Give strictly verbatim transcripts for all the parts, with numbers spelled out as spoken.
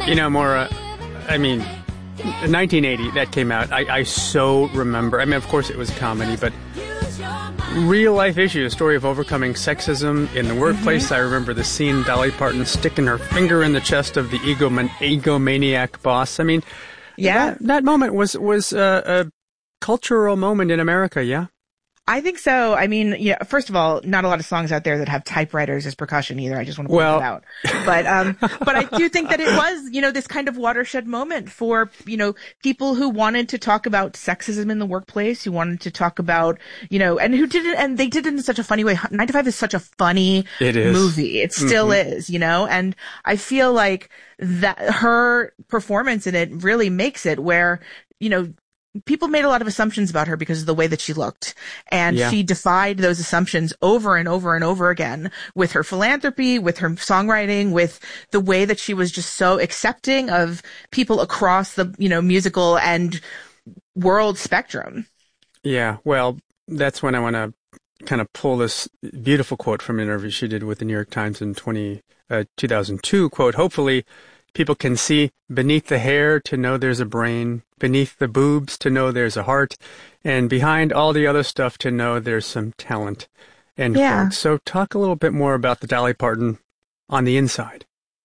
You know, Maura, I mean, in nineteen eighty, that came out. I, I so remember. I mean, of course, it was comedy, but real-life issue, a story of overcoming sexism in the workplace. Mm-hmm. I remember the scene, Dolly Parton sticking her finger in the chest of the egoman- egomaniac boss. I mean, yeah, that, that moment was, was uh, a cultural moment in America, yeah? I think so. I mean, yeah, first of all, not a lot of songs out there that have typewriters as percussion either. I just want to point well, that out. But, um, but I do think that it was, you know, this kind of watershed moment for, you know, people who wanted to talk about sexism in the workplace, who wanted to talk about, you know, and who did it, and they did it in such a funny way. nine to five is such a funny it is. movie. It still mm-hmm. is, you know, and I feel like that her performance in it really makes it where, you know, people made a lot of assumptions about her because of the way that she looked. And yeah. she defied those assumptions over and over and over again with her philanthropy, with her songwriting, with the way that she was just so accepting of people across the, you know, musical and world spectrum. Yeah. Well, that's when I want to kind of pull this beautiful quote from an interview she did with the New York Times in twenty, uh, two thousand two. Quote, hopefully people can see beneath the hair to know there's a brain, beneath the boobs to know there's a heart, and behind all the other stuff to know there's some talent. End yeah. quote. So talk a little bit more about the Dolly Parton on the inside.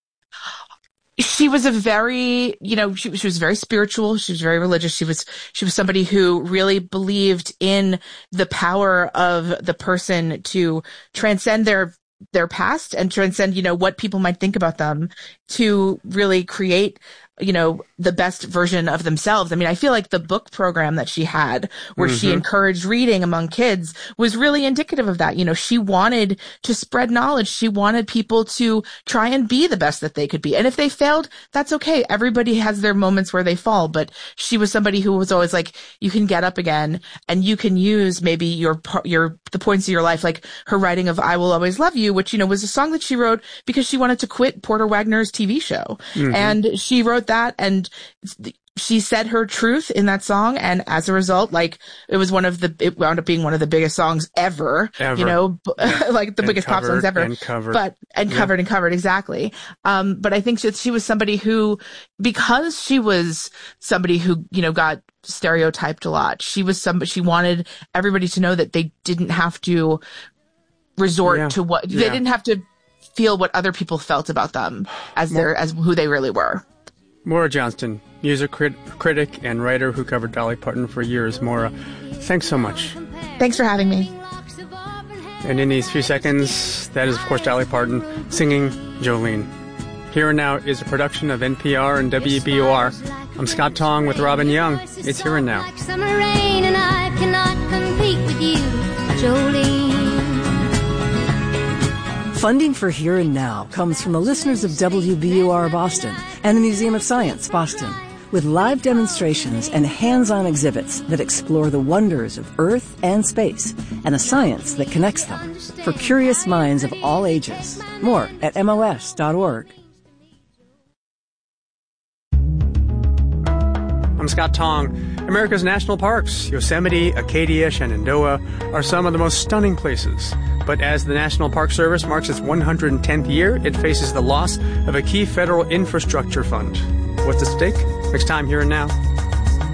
She was a very, you know, she, she was very spiritual. She was very religious. She was, she was somebody who really believed in the power of the person to transcend their their past and transcend, you know, what people might think about them to really create, you know, the best version of themselves. I mean, I feel like the book program that she had where mm-hmm. she encouraged reading among kids was really indicative of that. You know, she wanted to spread knowledge. She wanted people to try and be the best that they could be. And if they failed, that's okay. Everybody has their moments where they fall, but she was somebody who was always like, you can get up again and you can use maybe your, your, the points of your life, like her writing of I Will Always Love You, which, you know, was a song that she wrote because she wanted to quit Porter Wagner's T V show. Mm-hmm. And she wrote that and she said her truth in that song. And as a result, like it was one of the, it wound up being one of the biggest songs ever, ever. you know, yeah. like the and biggest covered, pop songs ever, and covered. but, and yeah. covered and covered. Exactly. Um, but I think that she was somebody who, because she was somebody who, you know, got stereotyped a lot, she was somebody, she wanted everybody to know that they didn't have to resort yeah. to what, yeah. they didn't have to feel what other people felt about them as their, as who they really were. Maura Johnston, music crit- critic and writer who covered Dolly Parton for years. Maura, thanks so much. Thanks for having me. And in these few seconds, that is, of course, Dolly Parton singing Jolene. Here and Now is a production of N P R and W B O R. I'm Scott Tong with Robin Young. It's Here and Now. Like summer rain and I cannot compete with you, Jolene. Funding for Here and Now comes from the listeners of W B O R Boston and the Museum of Science, Boston, with live demonstrations and hands-on exhibits that explore the wonders of Earth and space and the science that connects them for curious minds of all ages. More at M O S dot org. I'm Scott Tong. America's national parks, Yosemite, Acadia, Shenandoah, are some of the most stunning places. But as the National Park Service marks its one hundred tenth year, it faces the loss of a key federal infrastructure fund. What's at stake? Next time, Here and Now.